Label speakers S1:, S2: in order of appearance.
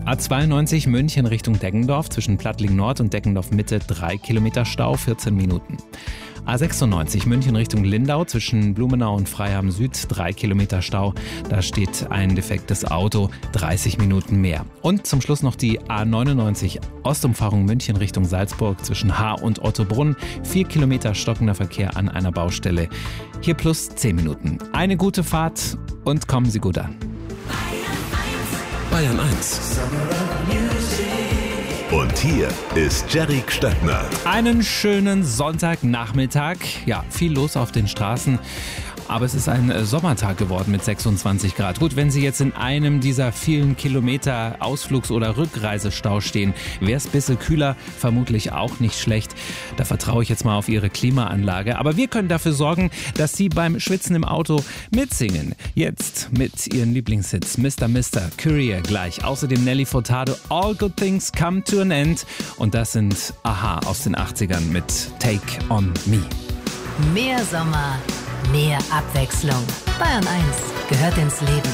S1: A92 München Richtung Deggendorf zwischen Plattling Nord und Deggendorf Mitte 3 Kilometer Stau, 14 Minuten. A96 München Richtung Lindau zwischen Blumenau und Freiham Süd 3 Kilometer Stau. Da steht ein defektes Auto, 30 Minuten mehr. Und zum Schluss noch die A99 Ostumfahrung München Richtung Salzburg zwischen Haar und Ottobrunn. 4 Kilometer stockender Verkehr an einer Baustelle. Hier plus 10 Minuten. Eine gute Fahrt und kommen Sie gut an.
S2: Bayern 1. Und hier ist Jerry Stöckner.
S1: Einen schönen Sonntagnachmittag. Ja, viel los auf den Straßen. Aber es ist ein Sommertag geworden mit 26 Grad. Gut, wenn Sie jetzt in einem dieser vielen Kilometer Ausflugs- oder Rückreisestau stehen, wäre es ein bisschen kühler, vermutlich auch nicht schlecht. Da vertraue ich jetzt mal auf Ihre Klimaanlage. Aber wir können dafür sorgen, dass Sie beim Schwitzen im Auto mitsingen. Jetzt mit Ihren Lieblingshits Mr. Courier gleich. Außerdem Nelly Furtado, All Good Things Come to an End. Und das sind Aha aus den 80ern mit Take on Me.
S3: Mehr Sommer, mehr Abwechslung. Bayern 1 gehört ins Leben.